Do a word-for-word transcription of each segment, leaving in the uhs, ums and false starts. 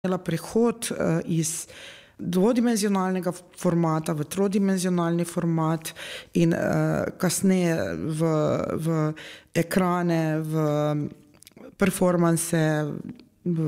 Prehod iz dvodimenzionalnega formata v trodimenzionalni format in kasneje v, v ekrane, v performanse, v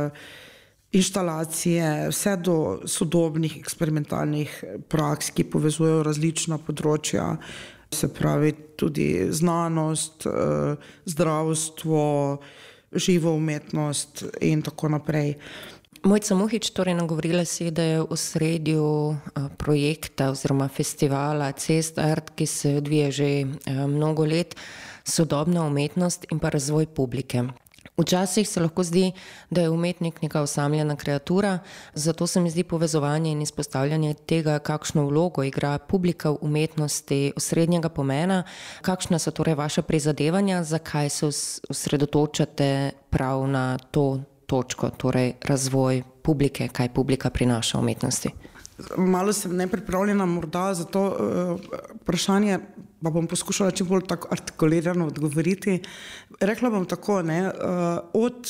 inštalacije, vse do sodobnih eksperimentalnih praks, ki povezujejo različna področja, se pravi tudi znanost, zdravstvo, živo umetnost in tako naprej. Mojca Muhič, torej nagovorila si, da je v osredju projekta oziroma festivala Cest Art, ki se odvija že mnogo let, sodobna umetnost in pa razvoj publike. Včasih se lahko zdi, da je umetnik neka osamljena kreatura, zato se mi zdi povezovanje in izpostavljanje tega, kakšno vlogo igra publika v umetnosti osrednjega pomena. Kakšna so torej vaša prizadevanja, zakaj se osredotočate prav na to točko, torej razvoj publike, kaj publika prinaša umetnosti? Malo sem nepripravljena morda za to vprašanje, pa bom poskušala čim bolj tako artikulirano odgovoriti. Rekla bom tako, ne, od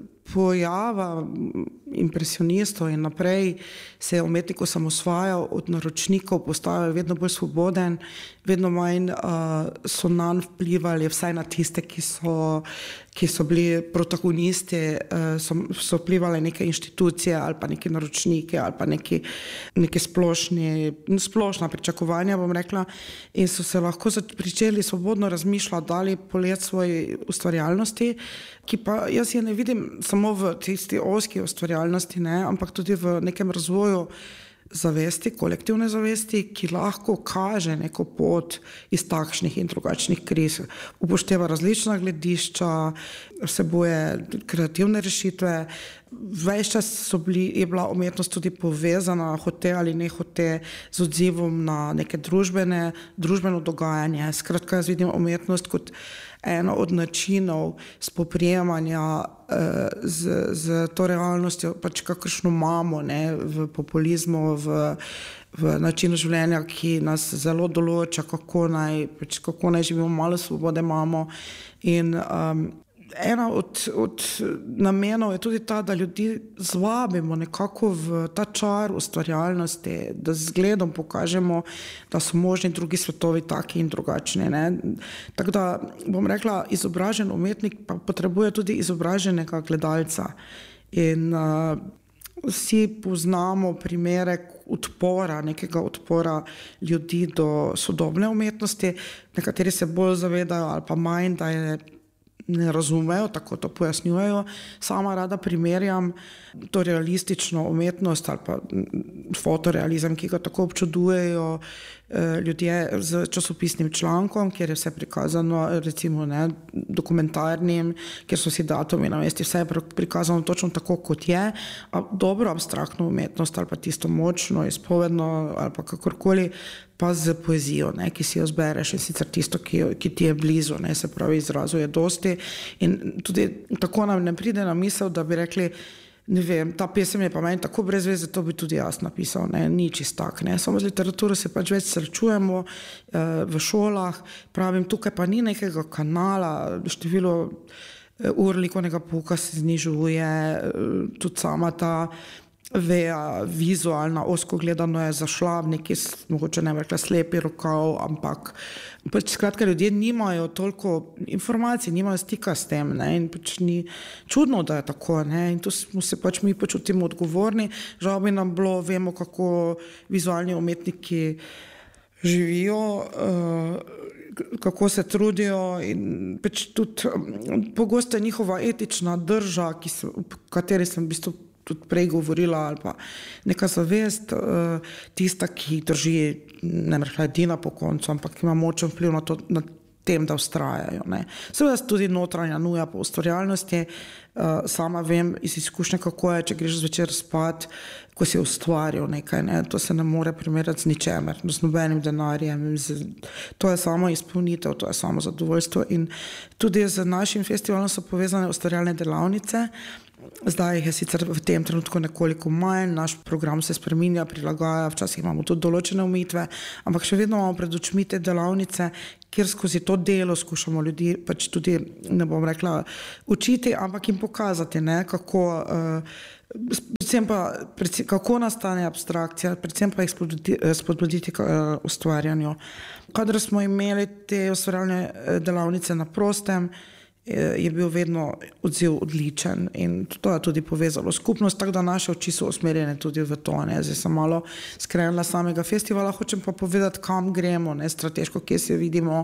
pojava impresionistov in naprej se je umetnik osamosvajal od naročnikov, postajal vedno bolj svoboden, vedno manj uh, so nanj vplivali, vsaj na tiste, ki so, ki so bili protagonisti, uh, so, so vplivali neke inštitucije ali pa neki naročniki ali pa neki, neki splošni, splošna pričakovanja, bom rekla, in so se lahko pričeli svobodno razmišljati, dali polet svoji ustvarjalnosti, ki pa jaz je ne vidim samo v tisti ozki ustvarjalnosti, ne, ampak tudi v nekem razvoju zavesti, kolektivne zavesti, ki lahko kaže neko pot iz takšnih in drugačnih kriz. Upošteva različna gledišča, vsebuje kreativne rešitve. Ves čas so bili, je bila umetnost tudi povezana, hote ali ne hote, z odzivom na neke družbene, družbeno dogajanje. Skratka, jaz vidim umetnost kot eno od načinov spoprijemanja eh, z, z to realnostjo, pač kakršno imamo, ne, v populizmu, v, v načinu življenja, ki nas zelo določa, kako naj, pač kako naj živimo, malo svobode imamo. In um, ena od, od namenov je tudi ta, da ljudi zvabimo nekako v ta čar ustvarjalnosti, da z zgledom pokažemo, da so možni drugi svetovi taki in drugačni. Ne? Tako da bom rekla, izobražen umetnik pa potrebuje tudi izobraženega gledalca. In uh, vsi poznamo primere odpora, nekega odpora ljudi do sodobne umetnosti, nekateri se bolj zavedajo ali pa manj, da je ne razumejo, tako to pojasnjujejo. Sama rada primerjam to realistično umetnost ali pa fotorealizem, ki ga tako občudujejo ljudje z časopisnim člankom, kjer je vse prikazano, recimo ne, dokumentarnim, kjer so si datumi na mesti, vse je prikazano točno tako, kot je. A dobro abstraktno umetnost ali pa tisto močno, izpovedno ali pa kakorkoli, pa z poezijo, ne, ki si jo zbereš in sicer tisto, ki, ki ti je blizu, ne, se pravi, izrazov je dosti. In tudi tako nam ne pride na misel, da bi rekli, ne vem, ta pesem je pa meni tako brez veze, to bi tudi jaz napisal, ne, ni čist tak, ne. Samo z literaturo se pač več srečujemo eh, v šolah, pravim, tukaj pa ni nekega kanala, število eh, ur likovnega pouka se znižuje, eh, tudi sama ta veja vizualna, osko gledano je zašla v neki, mogoče ne rekla, slepi rokav, ampak pač skratka ljudje nimajo toliko informacij, nimajo stika s tem, ne, in pač ni čudno, da je tako, ne, in tu smo se pač mi počutimo odgovorni. Žal bi nam bilo, vemo, kako vizualni umetniki živijo, uh, kako se trudijo in pač tudi um, pogosto je njihova etična drža, ki so, v kateri sem v bistvu tudi prej govorila, ali pa neka zavest, tista, ki drži, ne rekla edina po koncu, ampak ima močen vpliv na to, na tem, da vztrajajo. Ne. Seveda tudi notranja nuja po ustvarjalnosti, sama vem iz izkušnje, kako je, če greš zvečer spat, ko si ustvaril nekaj, ne, to se ne more primerjati z ničemer, z nobenim denarjem, z, to je samo izpolnitev, to je samo zadovoljstvo. In tudi z našim festivalom so povezane ustvarjalne delavnice. Zdaj jih je sicer v tem trenutku nekoliko manj, naš program se spreminja, prilagaja, včasih imamo tudi določene omejitve, ampak še vedno imamo pred očmi te delavnice, kjer skozi to delo skušamo ljudi pač tudi, ne bom rekla, učiti, ampak jim pokazati, ne, kako uh, predvsem pa, predvsem, kako nastane abstrakcija, predvsem pa jih spodbuditi, spodbuditi k uh, ustvarjanju. Kadar smo imeli te ustvarjalne delavnice na prostem, je bil vedno odziv odličen in to je tudi povezalo skupnost, tako da naše oči so usmerjene tudi v to. Ne. Zdaj sem malo skrenila samega festivala, hočem pa povedati, kam gremo, ne, strateško, kje se vidimo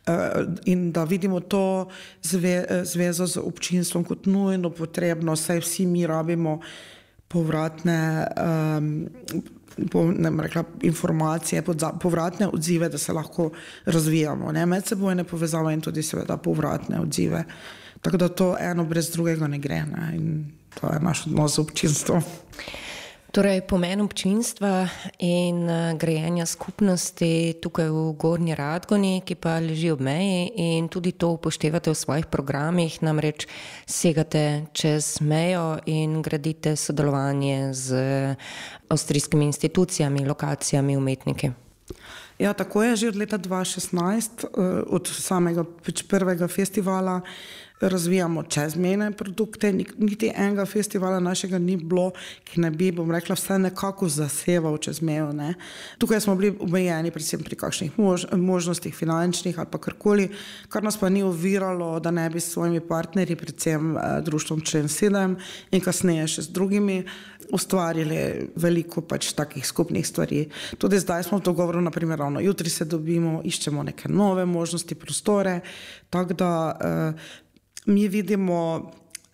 in da vidimo to zve, zvezo z občinstvom kot nujno potrebno, saj vsi mi rabimo povratne um, po, ne bom rekla, informacije, povratne odzive, da se lahko razvijamo, ne, medsebojne povezave in tudi seveda povratne odzive. Tako da to eno brez drugega ne gre, ne, in to je naš odnos z občinstvom. Torej, pomen občinstva in grajenja skupnosti tukaj v Gornji Radgoni, ki pa leži ob meji, in tudi to upoštevate v svojih programih, namreč segate čez mejo in gradite sodelovanje z avstrijskimi institucijami, lokacijami, umetniki. Ja, tako je že od leta dva tisoč šestnajst, od samega prvega festivala razvijamo čezmejne produkte. Niti enega festivala našega ni bilo, ki ne bi, bom rekla, vse nekako zaseval čez mejo. Ne. Tukaj smo bili omejeni predvsem pri kakšnih mož, možnostih finančnih ali pa karkoli, kar nas pa ni oviralo, da ne bi s svojimi partnerji, predvsem eh, društvom Člen sedem in kasneje še z drugimi, ustvarili veliko pač takih skupnih stvari. Tudi zdaj smo v dogovoru, naprimer, ravno jutri se dobimo, iščemo neke nove možnosti, prostore, tako da eh, mi vidimo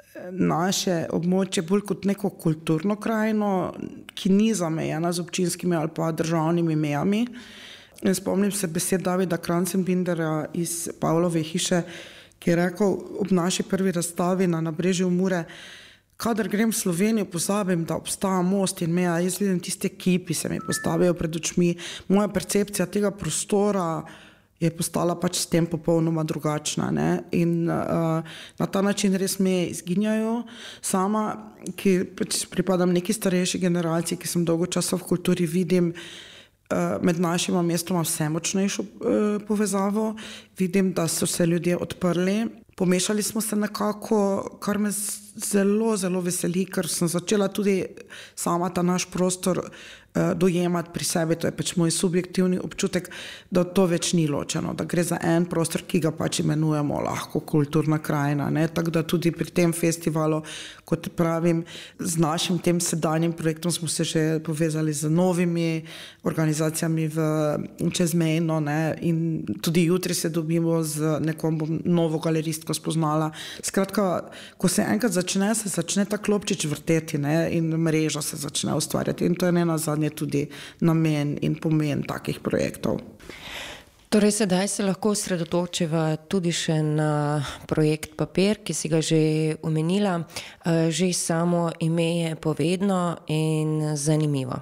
naše območje bolj kot neko kulturno krajino, ki ni zamejena z občinskimi ali pa državnimi mejami. In spomnim se besed Davida Kranzenbindera iz Pavlove hiše, ki je rekel ob naši prvi razstavi na Nabrežju Mure: kadar grem v Slovenijo, pozabim, da obstaja most in meja, jaz vidim tiste kipi, se mi postavijo pred očmi. Moja percepcija tega prostora je postala pač s tem popolnoma drugačna. Ne? In uh, na ta način res meje izginjajo. Sama, ki pač pripadam neki starejši generaciji, ki sem dolgo časa v kulturi, vidim uh, med našima mestoma vse močnejšo uh, povezavo. Vidim, da so se ljudje odprli. Pomešali smo se nekako, kar me zelo, zelo veseli, ker sem začela tudi sama ta naš prostor uh, dojemati pri sebi. To je pač moj subjektivni občutek, da to več ni ločeno, da gre za en prostor, ki ga pač imenujemo lahko kulturna krajina. Ne? Tako da tudi pri tem festivalu, kot pravim, z našim tem sedanjim projektom smo se že povezali z novimi organizacijami v čezmejno, ne? In tudi jutri se dobimo z nekom, bom novo galeristko spoznala. Skratka, ko se enkrat začne, se začne ta klopčič vrteti, ne? In mreža se začne ustvarjati in to je ne nazadnje tudi namen in pomen takih projektov. Torej, sedaj se lahko osredotočiva tudi še na projekt Papir, ki si ga že omenila. Že samo ime je povedno in zanimivo.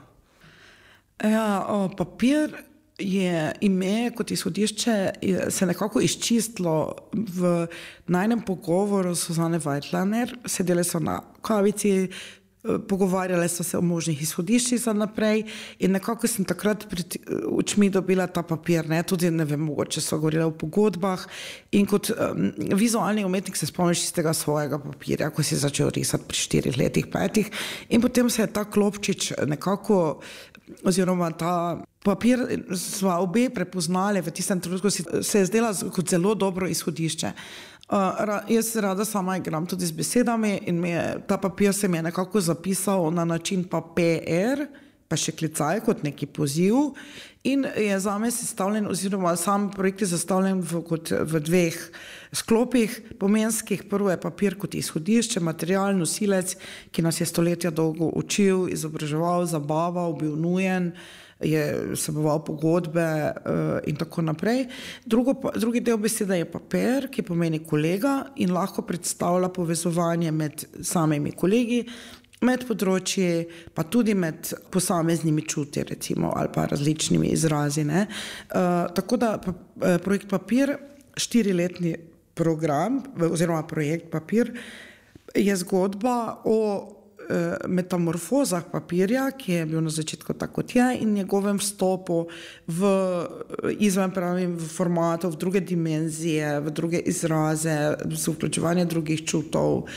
Ja, o, Papir je ime kot izhodišče se nekako izčistilo v najnem pogovoru s Suzane Weitlaner. Sedeli so na kavici, pogovarjali so se o možnih izhodiščih za naprej in nekako sem takrat pred očmi dobila ta papir, ne, tudi ne vem, mogoče so govorili o pogodbah in kot um, vizualni umetnik se spomniš iz tega svojega papirja, ko si začel risati pri štirih letih, petih in potem se je ta klopčič nekako, oziroma ta papir sva obe prepoznali v tistem trenutku, se je zdela kot zelo dobro izhodišče. Uh, ra, jaz rada sama igram tudi z besedami in mi je, ta papir se mi je nekako zapisal na način pa P R, pa še klicaj kot neki poziv in je zame sestavljen, oziroma sam projekt je zastavljen v, kot v dveh sklopih pomenskih. Prvo je papir kot izhodišče, material, nosilec, ki nas je stoletja dolgo učil, izobraževal, zabaval, bil nujen, je vseboval pogodbe uh, in tako naprej. Drugo, drugi del besede je papir, ki pomeni kolega in lahko predstavlja povezovanje med samimi kolegi, med področji, pa tudi med posameznimi čuti, recimo, ali pa različnimi izrazi. Ne? Uh, tako da pa, projekt Papir, štiriletni program, oziroma projekt Papir, je zgodba o metamorfozah papirja, ki je bil na začetku tako kot je, in njegovem vstopu v izven pravim v formatov, v druge dimenzije, v druge izraze, z vključevanje drugih čutov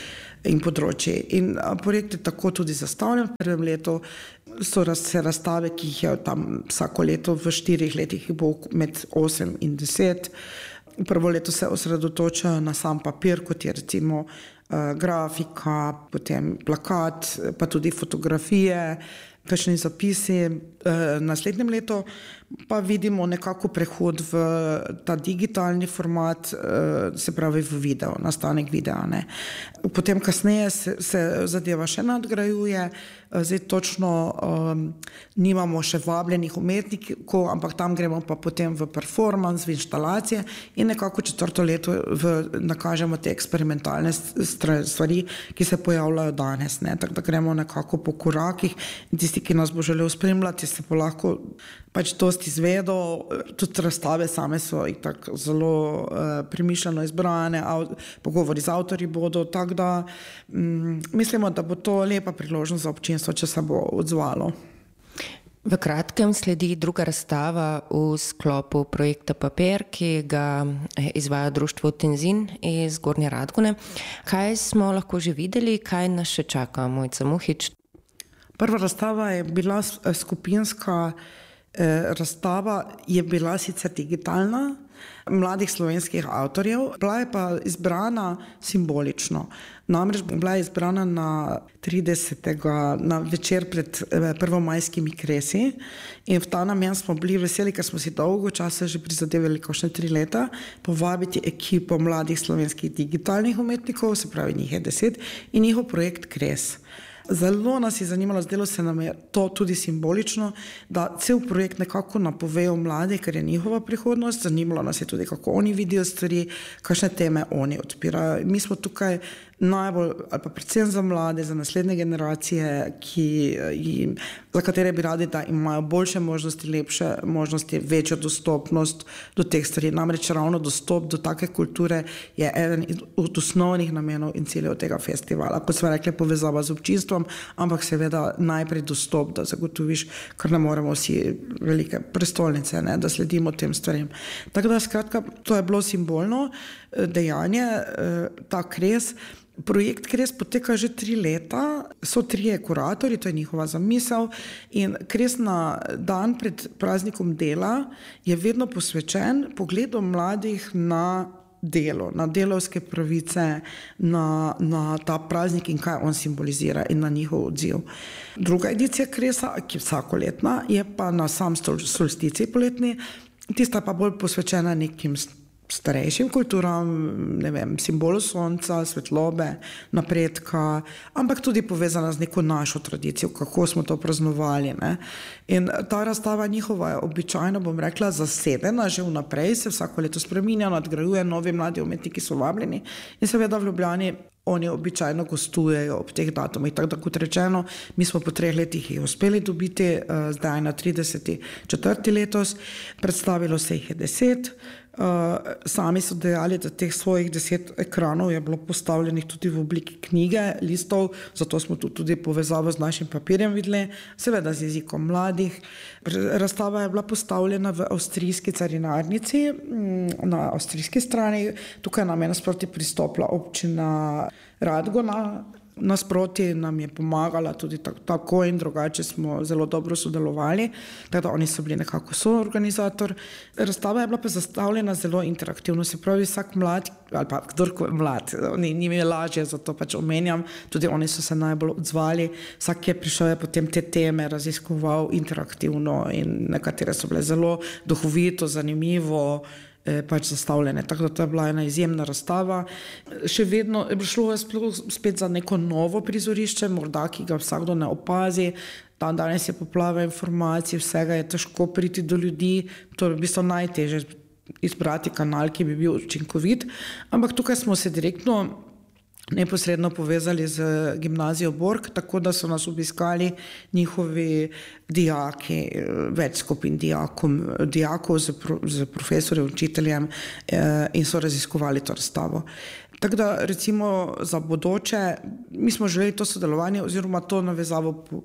in področji. In projekt je tako tudi zastavljen. V prvem letu so se razstave, ki jih je tam vsako leto, v štirih letih bo med osem in deset. Prvo leto se osredotoča na sam papir, kot je recimo uh, grafika, potem plakat, pa tudi fotografije, kakšni zapisi. Uh, naslednjem letu pa vidimo nekako prehod v ta digitalni format, uh, se pravi v video, nastanek videa. Ne. Potem kasneje se, se zadeva še nadgrajuje. Zdaj točno um, nimamo še vabljenih umetnikov, ampak tam gremo pa potem v performance, v instalacije in nekako četvrto leto v, nakažemo te eksperimentalne stvari, ki se pojavljajo danes. Ne. Tako da gremo nekako po korakih in tisti, ki nas bo želel spremljati, se bo lahko pač dosti izvedel. Tudi razstave same so tako zelo uh, premišljeno izbrane, pogovori z avtorji bodo, tako da um, mislimo, da bo to lepa priložnost za občinstvo, če se bo odzvalo. V kratkem sledi druga razstava v sklopu projekta Papir, ki ga izvaja društvo Tenzin iz Gornje Radgone. Kaj smo lahko že videli, kaj nas še čaka, Mojca Muhič? Prva razstava je bila skupinska eh, razstava, je bila sicer digitalna, mladih slovenskih avtorjev, bila je pa izbrana simbolično. Namreč bila je izbrana na tridesetega na večer pred prvomajskimi kresi in v ta namen smo bili veseli, ker smo si dolgo časa že prizadevali, kakšne tri leta, povabiti ekipo mladih slovenskih digitalnih umetnikov, se pravi njih je deset, in njihov projekt Kres. Zelo nas je zanimalo, zdelo se nam je to tudi simbolično, da cel projekt nekako napovejo mlade, ker je njihova prihodnost, zanimalo nas je tudi, kako oni vidijo stvari, kakšne teme oni odpirajo. Mi smo tukaj najbolj, ali pa predvsem za mlade, za naslednje generacije, ki jim, za katere bi radi, da imajo boljše možnosti, lepše možnosti, večjo dostopnost do teh stvari. Namreč ravno dostop do take kulture je eden od osnovnih namenov in ciljev tega festivala. Kot smo rekli, povezava z občinstvom, ampak seveda najprej dostop, da zagotoviš, ker ne moremo vsi velike prestolnice, ne, da sledimo tem stvarem. Tako da skratka, to je bilo simbolno dejanje, ta Kres. Projekt Kres poteka že tri leta, so trije kuratorji, to je njihova zamisel, in Kres na dan pred praznikom dela je vedno posvečen pogledom mladih na delo, na delovske pravice, na, na ta praznik in kaj on simbolizira in na njihov odziv. Druga edicija Kresa, ki je vsakoletna, je pa na sam solsticij poletni, tista pa bolj posvečena nekim starejšim kulturam, ne vem, simbolu sonca, svetlobe, napredka, ampak tudi povezana z neko našo tradicijo, kako smo to praznovali. Ne? In ta razstava njihova je običajno, bom rekla, zasedena, že vnaprej se vsako leto spreminja, nadgrajuje, novi mladi umetniki so vabljeni in seveda v Ljubljani oni običajno gostujejo ob teh datumih. Tako da, kot rečeno, mi smo po treh letih jih uspeli dobiti, zdaj na trideseti četrti letos, predstavilo se jih je deset. Uh, sami so dejali, da teh svojih deset ekranov je bilo postavljenih tudi v obliki knjige, listov, zato smo tu tudi povezavo z našim papirjem videli, seveda z jezikom mladih. Razstava je bila postavljena v avstrijski carinarnici, na avstrijski strani, tukaj nam je nasproti pristopila občina Radgona, nasproti nam je pomagala tudi tako in drugače smo zelo dobro sodelovali, tako da oni so bili nekako soorganizator. Razstava je bila pa zastavljena zelo interaktivno, se pravi vsak mlad, ali pa kdorkoli mlad, njim je lažje, zato pač omenjam, tudi oni so se najbolj odzvali, vsak je prišel, je potem te teme raziskoval interaktivno in nekatere so bile zelo duhovito, zanimivo, pač zastavljene. Tako da to je bila ena izjemna razstava. Še vedno šlo je spet za neko novo prizorišče, morda ki ga vsakdo ne opazi. Dan danes je poplava informacij, vsega je težko priti do ljudi, to je v bistvu najtežje izbrati kanal, ki bi bil učinkovit. Ampak tukaj smo se direktno neposredno povezali z gimnazijo Borg, tako da so nas obiskali njihovi dijaki, več skupin dijakom, dijakov z, pro, z profesorjem, učiteljem eh, in so raziskovali to razstavo. Tako da recimo za bodoče, mi smo želeli to sodelovanje oziroma to navezavo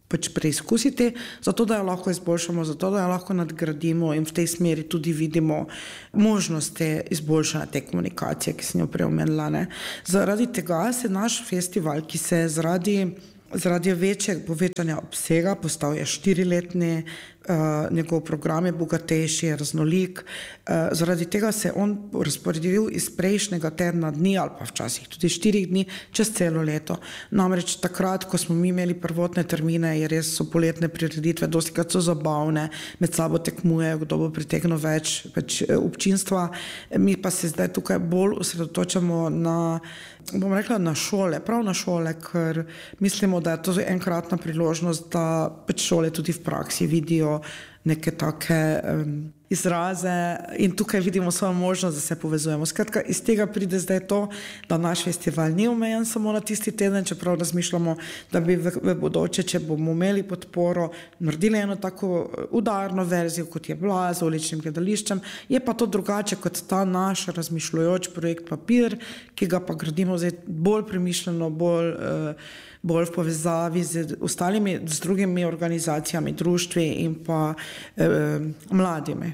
pač preizkusiti, zato da jo lahko izboljšamo, zato da jo lahko nadgradimo in v tej smeri tudi vidimo možnosti izboljšanja te komunikacije, ki sem jo prej omenila, ne. Zaradi tega se naš festival, ki se je zaradi Zaradi večjega povečanja obsega, postal je štiriletni, uh, njegov program je bogatejši, je raznolik. Uh, zaradi tega se je on razporedil iz prejšnjega tedna dni ali pa včasih tudi štirih dni čez celo leto. Namreč takrat, ko smo mi imeli prvotne termine, je res so poletne prireditve, dostikrat so zabavne, med sabo tekmujejo, kdo bo pritegnil več, več občinstva. Mi pa se zdaj tukaj bolj osredotočamo na, bom rekla, na šole, prav na šole, ker mislimo, da je to enkratna priložnost, da pač šole tudi v praksi vidijo neke take um, izraze in tukaj vidimo svojo možnost, da se povezujemo. Skratka, iz tega pride zdaj to, da naš festival ni omejen samo na tisti teden, čeprav razmišljamo, da bi v, v bodoče, če bomo imeli podporo, naredili eno tako udarno verzijo, kot je bila z uličnim gledališčem. Je pa to drugače kot ta naš razmišljujoč projekt Papir, ki ga pa gradimo zdaj bolj premišljeno, bolj uh, bolj v povezavi z ostalimi, z drugimi organizacijami, društvi in pa eh, mladimi.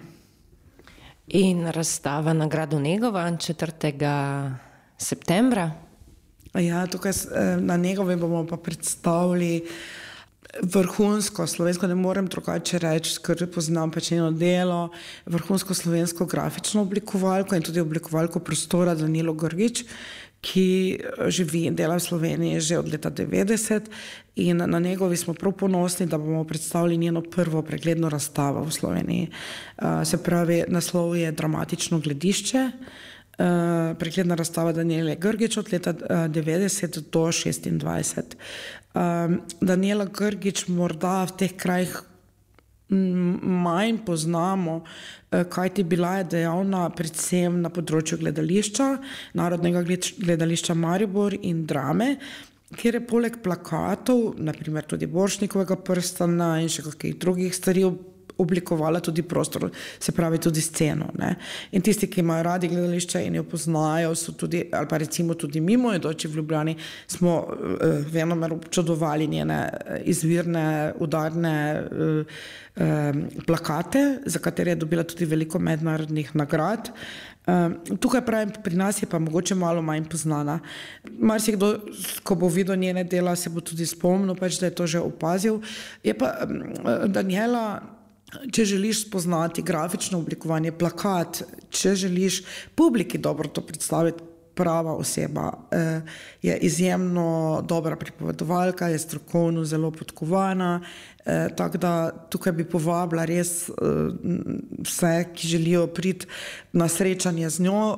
In razstava na Gradu Negova četrtega septembra? Ja, tukaj na Negovi bomo pa predstavili vrhunsko slovensko, ne morem drugače reči, ker poznam pač njeno delo, vrhunsko slovensko grafično oblikovalko in tudi oblikovalko prostora Danilo Grgić, ki živi in dela v Sloveniji že od leta devetdeset in na Negovi smo prav ponosni, da bomo predstavili njeno prvo pregledno razstavo v Sloveniji. Se pravi, naslov je Dramatično gledišče, pregledna razstava Danile Grgić od leta devetdeset do šestindvajset. Danila Grgić morda v teh krajih manj poznamo, kajti bila je dejavna predvsem na področju gledališča, Narodnega gledališča Maribor in drame, kjer je poleg plakatov, na primer tudi Borštnikovega prstana in še kakih drugih stvari oblikovala tudi prostor, se pravi tudi sceno, ne. In tisti, ki imajo radi gledališče in jo poznajo, so tudi, ali pa recimo tudi mimo jedoči v Ljubljani, smo uh, venomer občudovali njene izvirne, udarne uh, um, plakate, za katere je dobila tudi veliko mednarodnih nagrad. Um, tukaj pravim, pri nas je pa mogoče malo manj poznana. Marsikdo, ko bo videl njene dela, se bo tudi spomnil, pač, da je to že opazil. Je pa um, Daniela, če želiš spoznati grafično oblikovanje, plakat, če želiš publiki dobro to predstaviti, prava oseba, je izjemno dobra pripovedovalka, je strokovno zelo podkovana, tako da tukaj bi povabila res vse, ki želijo priti na srečanje z njo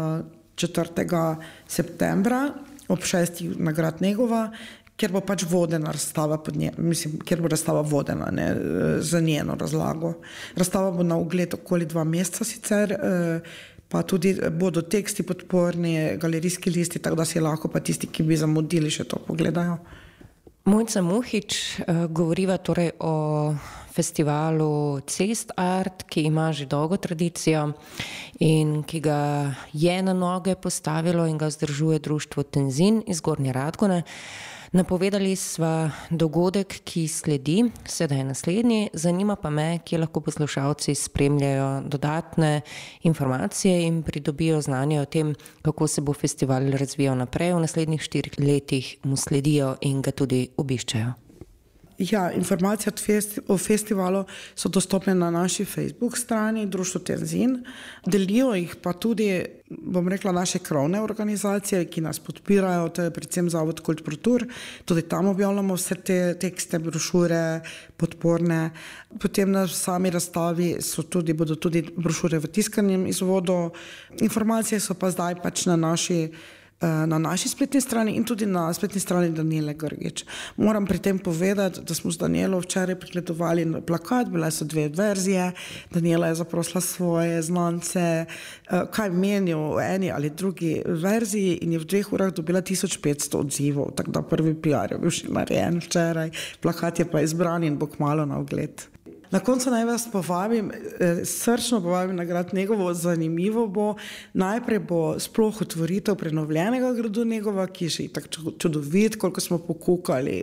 četrtega septembra ob šestih na Grad Negova, kjer bo pač vodena razstava pod nje, mislim, kjer bo razstava vodena, ne, za njeno razlago. Razstava bo na ogled okoli dva meseca sicer, pa tudi bodo teksti podporni, galerijski listi, tako da si lahko pa tisti, ki bi zamudili, še to pogledajo. Mojca Muhič, govoriva torej o festivalu Cest Art, ki ima že dolgo tradicijo in ki ga je na noge postavilo in ga vzdržuje društvo Tenzin iz Gornje Radgone. Napovedali sva dogodek, ki sledi, sedaj naslednji, zanima pa me, kje lahko poslušalci spremljajo dodatne informacije in pridobijo znanje o tem, kako se bo festival razvijal naprej v naslednjih štirih letih, mu sledijo in ga tudi obiščajo. Ja, informacije o festivalu so dostopne na naši Facebook strani Društvo Tenzin. Delijo jih pa tudi, bom rekla, naše krovne organizacije, ki nas podpirajo, to je predvsem Zavod Kultprotur, tudi tam objavljamo vse te tekste, brošure, podporne. Potem na sami razstavi so tudi, bodo tudi brošure v tiskanem izvodu. Informacije so pa zdaj pač na naši na naši spletni strani in tudi na spletni strani Danile Grgić. Moram pri tem povedati, da smo z Danilo včeraj pregledovali plakat, bile so dve verzije, Danila je zaprosila svoje znance, kaj menijo o eni ali drugi verziji in je v dveh urah dobila tisoč petsto odzivov, tako da prvi P R je bil še narejen včeraj, plakat je pa izbran in bo kmalu na ogled. Na koncu naj vas povabim, srčno povabim na Grad Negovo, zanimivo bo, najprej bo sploh otvoritev prenovljenega Gradu Negova, ki je še tako čudovit, koliko smo pokukali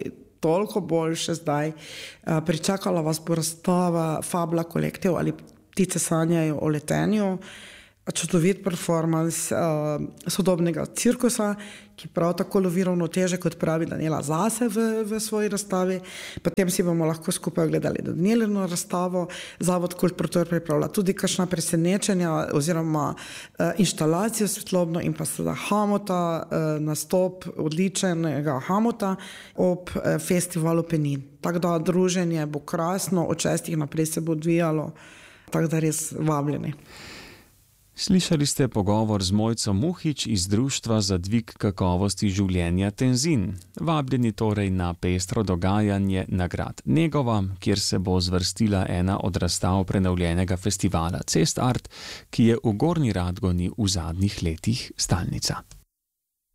toliko boljše zdaj. Pričakala vas bo razstava Fabula kolektiv ali Ptice sanjajo o letenju. Čudovit performans uh, sodobnega cirkusa, ki prav tako lovi ravnoteže, kot pravi Daniela zase v, v svoji razstavi. Potem si bomo lahko skupaj gledali Danielino razstavo. Zavod Kult Prostor pripravlja tudi kakšna presenečenja oziroma uh, inštalacijo svetlobno in pa seveda Hamota, uh, nastop odličnega Hamota ob uh, festivalu Penin. Tako da druženje bo krasno, od šestih naprej se bo odvijalo, tako da res vabljeni. Slišali ste pogovor z Mojco Muhič iz Društva za dvig kakovosti življenja Tenzin. Vabljeni torej na pestro dogajanje nagrad Negova, kjer se bo zvrstila ena od razstav prenovljenega festivala Cest Art, ki je v Gornji Radgoni v zadnjih letih stalnica.